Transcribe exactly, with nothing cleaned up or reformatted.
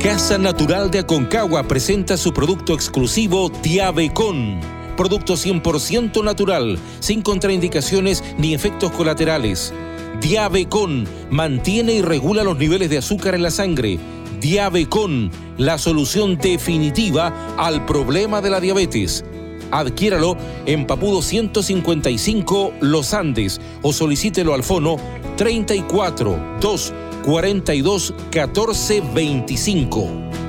Casa Natural de Aconcagua presenta su producto exclusivo Diabecon. Producto cien por ciento natural, sin contraindicaciones ni efectos colaterales. Diabecon mantiene y regula los niveles de azúcar en la sangre. Diabecon, la solución definitiva al problema de la diabetes. Adquiéralo en Papudo ciento cincuenta y cinco Los Andes o solicítelo al fono treinta y cuatro, dos, cuarenta y dos, catorce, veinticinco.